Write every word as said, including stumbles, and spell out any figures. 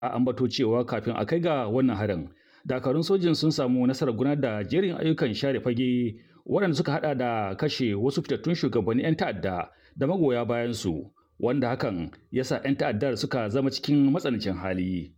a ambato cewa kafin a kai ga wannan harin dakarun sojin sun samu nasarar gudanar da jerin ayyukan share fage waɗanda suka hada da kashe wasu fitattun shugabannin 'yan ta'adda da magoya bayan su wanda hakan ya sa 'yan ta'addar suka zama cikin matsanancin hali